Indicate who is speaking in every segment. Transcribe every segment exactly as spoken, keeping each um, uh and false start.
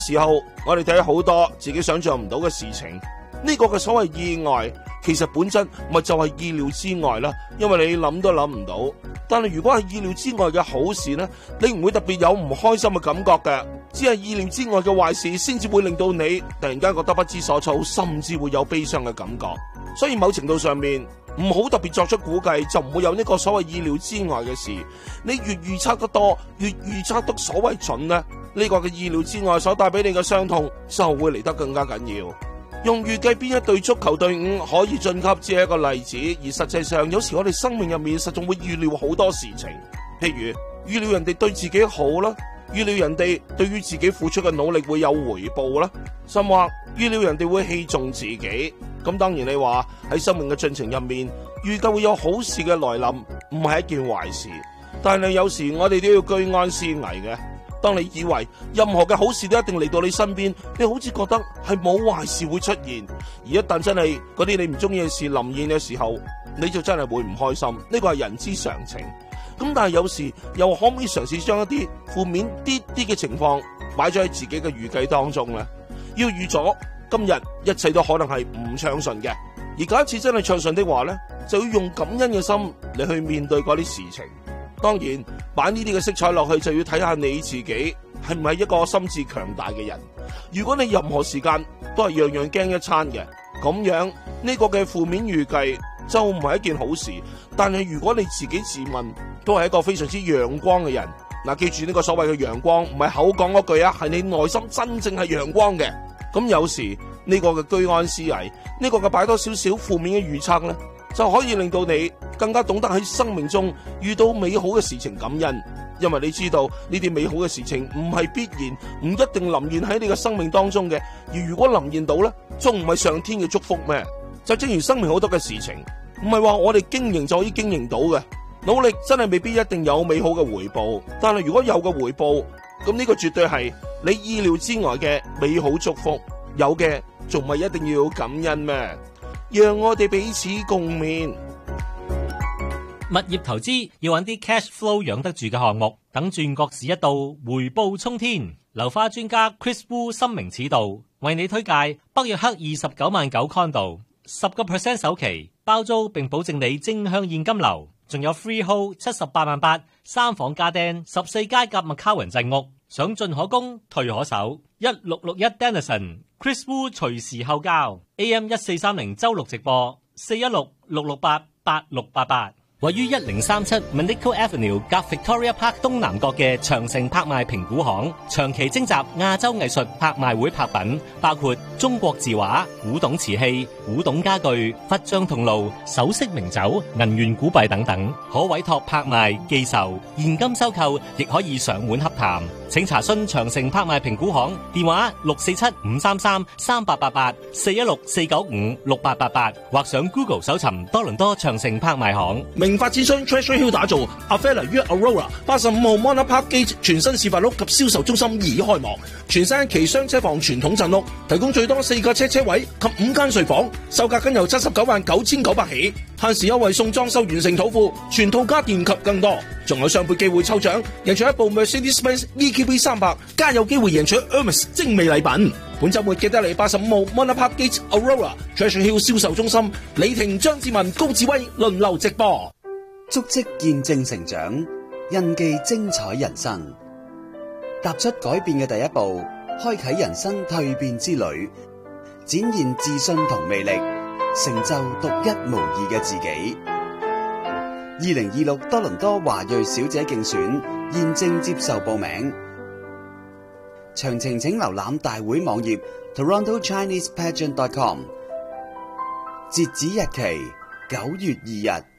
Speaker 1: 時候，我哋睇好多自己想象唔到嘅事情，呢個嘅所謂意外，其實本質咪就係意料之外啦。因為你諗都諗唔到，但係如果係意料之外嘅好事呢，你唔會特別有唔開心嘅感覺嘅，只係意料之外嘅壞事先至會令到你突然間覺得不知所措，甚至會有悲傷嘅感覺。所以某程度上面，唔好特別作出估計，就唔會有呢個所謂意料之外嘅事。你越預測得多，越預測得所謂準呢，呢個嘅意料之外所帶俾你嘅傷痛就會嚟得更加緊要。用預計邊一隊足球隊伍可以晉級只係一個例子，而實際上有時我哋生命入面實在會預料好多事情，譬如預料人哋對自己好啦，預料人哋對於自己付出嘅努力會有回報啦，甚或預料人哋會器重自己。咁當然你話喺生命嘅進程入面，預計會有好事嘅來臨，唔係一件壞事。但係有時我哋都要居安思危嘅。當你以為任何嘅好事都一定嚟到你身邊，你好似覺得係冇壞事會出現，而一旦真係嗰啲你唔中意嘅事臨現嘅時候，你就真係會唔開心。呢個係人之常情。咁但係有時又可唔可以嘗試將一啲負面啲啲嘅情況擺咗喺自己嘅預計當中呢？要預咗今日一切都可能係唔暢順嘅，而假設真係暢順的話呢，就要用感恩嘅心嚟去面對嗰啲事情。當然擺呢啲嘅色彩落去，就要睇下你自己係唔係一個心智強大嘅人。如果你任何時間都係樣樣驚一餐嘅，咁樣呢個嘅負面預計就唔係一件好事。但係如果你自己自問都係一個非常之陽光嘅人，嗱，記住呢個所謂嘅陽光唔係口講嗰句啊，係你內心真正係陽光嘅。咁有時呢個嘅居安思危，呢個嘅擺多少少負面嘅預測呢，就可以令到你更加懂得喺生命中遇到美好嘅事情感恩。因為你知道呢啲美好嘅事情唔係必然，唔一定臨現喺你嘅生命當中嘅。而如果臨現到呢，仲唔係上天嘅祝福咩？就正如生命好多嘅事情，唔係話我哋經營就可以經營到嘅。努力真係未必一定有美好嘅回報，但係如果有嘅回報，咁呢個絕對係你意料之外嘅美好祝福。有嘅仲咪一定要感恩咩？讓我哋彼此共勉。
Speaker 2: 物業投資要揾啲 cash flow 養得住嘅項目，等轉角市一到，回報沖天。樓花專家 Chris Wu 深明此道，為你推介北約克二十九萬九 condo， 十個 percent 首期包租，並保證你正向現金流，仲有 freehold 七十八萬八，三房家丁，十四街夾麥卡雲鎮屋，想進可攻，退可守。一六六一 Denison Chris Wu 隨時候交 A M 一四三零周六直播四一六六六八八六八八。位於一零三七 Manico Avenue 夾 Victoria Park 東南角嘅長城拍賣評估行，長期徵集亞洲藝術拍賣會拍品，包括中國字畫、古董瓷器、古董家具、佛像銅爐、首飾名酒、銀元古幣等等，可委託拍賣、寄售、現金收購，亦可以上門洽談。請查詢長城拍賣評估行電話六四七五三三三八八八四一六四九五六八八八，或上 Google 搜尋多倫多長城拍賣行。
Speaker 1: 明發展商 Treasure Hill 打造 Avella 於 Aurora 八十五號 Mona Park Gate 全新示範屋及銷售中心已開幕，全新一期雙車房傳統鎮屋，提供最多四個車車位及五間睡房，售價僅由七十九萬九千九百起，限時優惠送裝修完成土庫，全套家電及更多，仲有雙倍機會抽獎，贏取一部 Mercedes-Benz E Q B 三百，加有機會贏取 Hermes 精美禮品。本週末記得嚟八十五號 Mona Park Gate Aurora Treasure Hill 銷售中心，李婷、張志文、高志威輪流直播。
Speaker 3: 足跡見證成長，印記精彩人生。踏出改變嘅第一步，開啟人生蛻變之旅，展現自信同魅力，成就獨一無二嘅自己。二零二六多倫多華裔小姐競選現正接受報名，詳情請瀏覽大會網頁 toronto chinese pageant dot com， 截止日期九月二日。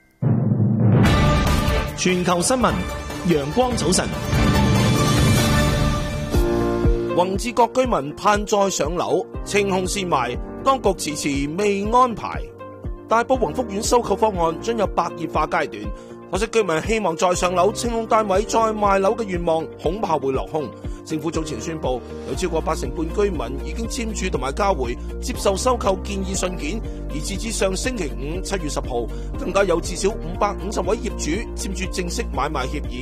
Speaker 1: 全球新聞，陽光早晨。宏志各居民盼再上樓，青空先賣，當局遲遲未安排。大埔宏福苑收購方案進入白熱化階段，可惜居民希望再上樓、青空單位再賣樓嘅願望恐怕會落空。政府早前宣布，有超過八成半居民已經簽署同埋交回接受收購建議信件，而截至上星期五七月十號，更加有至少五百五十位業主簽署正式買賣協議。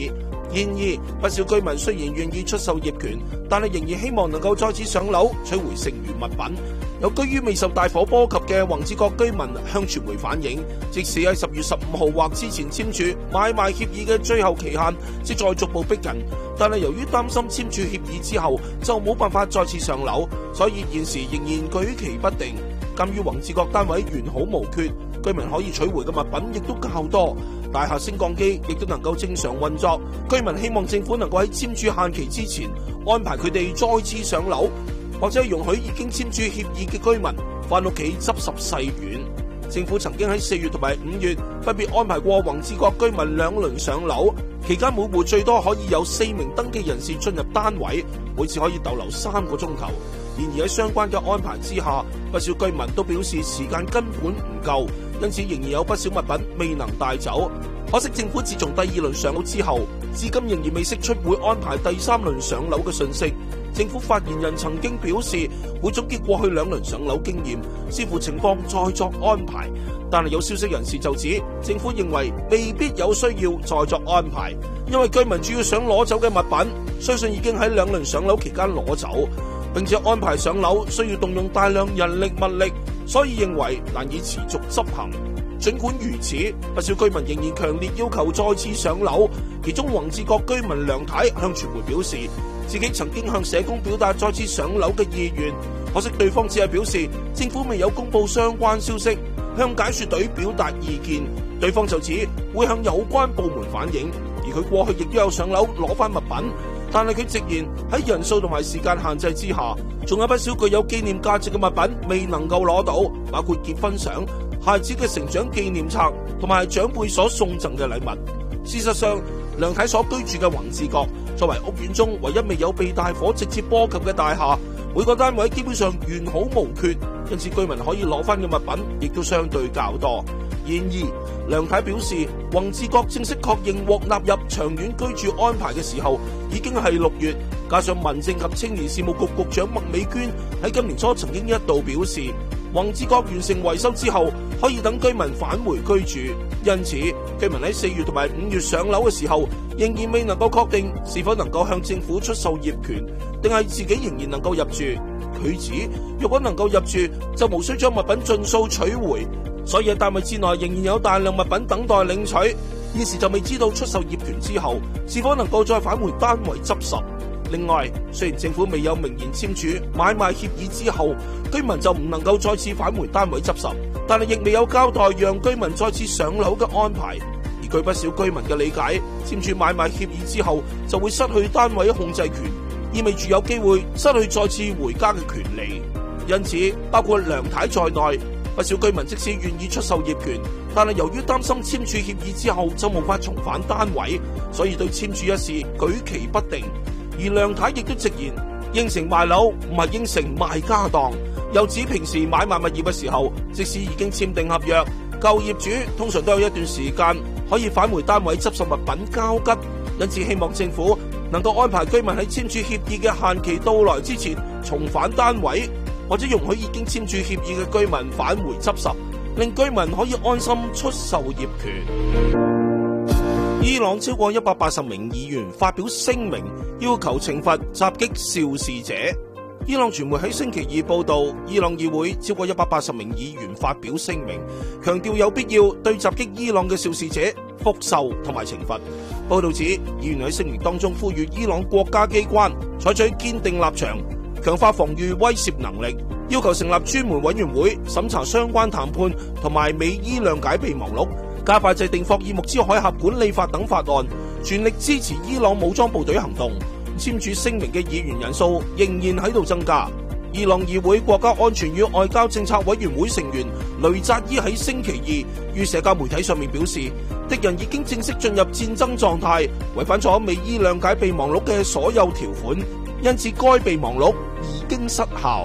Speaker 1: 然而，不少居民雖然願意出售業權，但係仍然希望能夠再次上樓取回剩餘物品。有居於未受大火波及嘅宏志閣居民向傳媒反映，即使喺十月十五號或之前簽署買賣協議嘅最後期限即再逐步逼近，但係由於擔心簽署協議之後就冇辦法再次上樓，所以現時仍然舉棋不定。鑑於宏志閣單位完好無缺，居民可以取回嘅物品亦都較多，大廈升降機亦都能夠正常運作。居民希望政府能夠喺簽署限期之前安排佢哋再次上樓，或者容許已經簽署協議嘅居民翻屋企執拾細軟。政府曾經喺四月同埋五月分別安排過宏志閣居民兩輪上樓，期間每戶最多可以有四名登記人士進入單位，每次可以逗留三個鐘頭。然而喺相關嘅安排之下，不少居民都表示時間根本唔夠，因此仍然有不少物品未能帶走。可惜政府自從第二輪上樓之後，至今仍然未釋出會安排第三輪上樓嘅訊息。政府發言人曾經表示會總結過去兩輪上樓經驗，視乎情況再作安排。但係有消息人士就指，政府認為未必有需要再作安排，因為居民主要想攞走嘅物品，相信已經喺兩輪上樓期間攞走，並且安排上樓需要動用大量人力物力，所以認為難以持續執行。儘管如此，不少居民仍然強烈要求再次上樓。其中宏志閣居民梁太向傳媒表示，自己曾經向社工表達再次上樓嘅意願，可惜對方只係表示政府未有公布相關消息，向解說隊表達意見。對方就指會向有關部門反映，而佢過去亦都有上樓攞翻物品，但係佢直言喺人數同埋時間限制之下，仲有不少具有紀念價值嘅物品未能夠攞到，包括結婚相、孩子嘅成長紀念冊同埋長輩所送贈嘅禮物。事實上，梁太所居住嘅宏志閣作為屋苑中唯一未有被大火直接波及嘅大廈，每個單位基本上完好無缺，因此居民可以攞翻嘅物品亦都相對較多。然而，梁太表示，宏志閣正式確認獲納入長遠居住安排嘅時候，已經係六月，加上民政及青年事務局局長麥美娟喺今年初曾經一度表示，宏志閣完成維修之後，可以等居民返回居住。因此，居民喺四月同埋五月上樓嘅時候，仍然未能夠確定是否能夠向政府出售業權，定係自己仍然能夠入住。佢指，若果能夠入住，就無需將物品盡數取回。所以喺單位之內仍然有大量物品等待領取，現時就未知道出售業權之後是否能夠再返回單位執拾。另外，雖然政府未有明言簽署買賣協議之後，居民就唔能夠再次返回單位執拾，但係亦未有交代讓居民再次上樓嘅安排。而據不少居民嘅理解，簽署買賣協議之後就會失去單位控制權，意味住有機會失去再次回家嘅權利。因此，包括梁太在內，不少居民即使願意出售業權，但係由於擔心簽署協議之後就無法重返單位，所以對簽署一事舉棋不定。而梁太亦都直言，應承賣樓唔係應承賣家當，又指平時買賣物業嘅時候，即使已經簽訂合約，舊業主通常都有一段時間可以返回單位執拾物品交吉，因此希望政府能夠安排居民喺簽署協議嘅限期到來之前重返單位，或者容許已經簽署協議嘅居民返回執拾，令居民可以安心出售業權。伊朗超過一百八十名議員發表聲明，要求懲罰襲擊肇事者。伊朗傳媒喺星期二報道，伊朗議會超過一百八十名議員發表聲明，強調有必要對襲擊伊朗嘅肇事者復仇同埋懲罰。報道指，議員喺聲明當中呼籲伊朗國家機關採取堅定立場，強化防禦威懾能力，要求成立專門委員會審查相關談判同埋美伊諒解備忘錄，加快制定霍爾木茲海峽管理法等法案，全力支持伊朗武裝部隊行動。簽署聲明嘅議員人數仍然喺度增加。伊朗議會國家安全與外交政策委員會成員雷扎伊喺星期二於社交媒體上面表示，敵人已經正式進入戰爭狀態，違反咗美伊諒解備忘錄嘅所有條款，因此該備忘錄已經失效。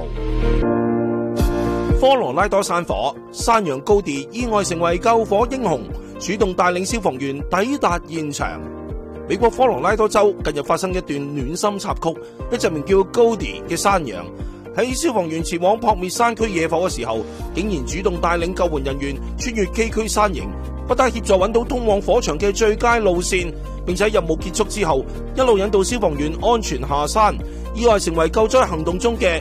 Speaker 1: 科羅拉多山火，山羊高迪意外成為救火英雄，主動帶領消防員抵達現場。美國科羅拉多州近日發生一段暖心插曲，一隻名叫高迪嘅山羊喺消防員前往撲滅山區野火嘅時候，竟然主動帶領救援人員穿越崎嶇山形，不但協助揾到通往火場嘅最佳路線，並且任務結束之後，一路引導消防員安全下山，意外成為救災行動中嘅